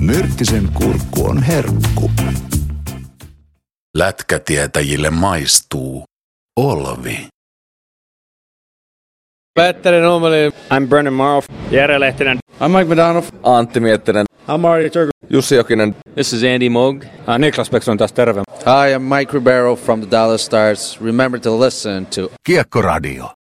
Myrttisen kurkku on herkku. Lätkätietäjille maistuu Olvi. Petteri Nummeli. I'm Brennan Morrow. Jere Lehtinen. I'm Mike McDonough. Antti Miettinen. I'm Marty Turku. Jussi Jokinen. This is Andy Moog. Niklas Bäckström taas terve. Hi, I'm Mike Ribeiro from the Dallas Stars. Remember to listen to Kiekkoradio.